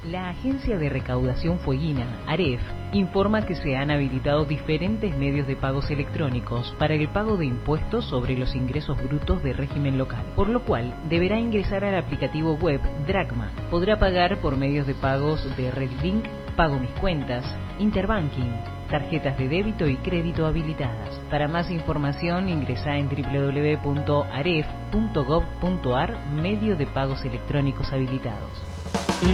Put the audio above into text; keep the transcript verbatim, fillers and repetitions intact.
La Agencia de Recaudación Fueguina, AREF, informa que se han habilitado diferentes medios de pagos electrónicos para el pago de impuestos sobre los ingresos brutos de régimen local, por lo cual deberá ingresar al aplicativo web Dracma. Podrá pagar por medios de pagos de RedLink, Pago Mis Cuentas, Interbanking, tarjetas de débito y crédito habilitadas. Para más información ingresa en w w w punto aref punto gov punto ar, medio de pagos electrónicos habilitados.